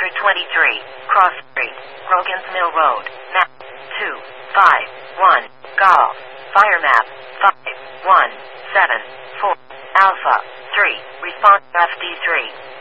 Cross Street, Rogan's Mill Road, map 251, Golf, fire map 5174, Alpha 3, response FD3.